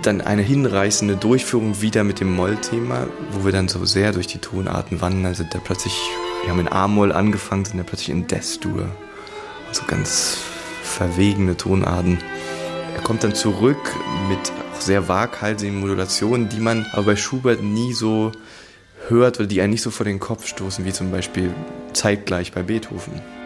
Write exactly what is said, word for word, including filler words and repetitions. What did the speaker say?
Dann eine hinreißende Durchführung wieder mit dem Moll-Thema, wo wir dann so sehr durch die Tonarten wandern. Sind da plötzlich, wir haben in A-Moll angefangen, sind da plötzlich in Des-Dur. Und so ganz verwegene Tonarten. Er kommt dann zurück mit auch sehr waghalsigen Modulationen, die man aber bei Schubert nie so hört oder die einen nicht so vor den Kopf stoßen, wie zum Beispiel zeitgleich bei Beethoven.